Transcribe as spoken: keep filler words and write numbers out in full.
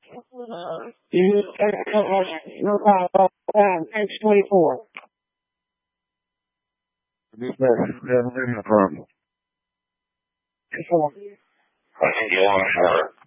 You no problem. X twenty-four. This message never been a problem. I think you want to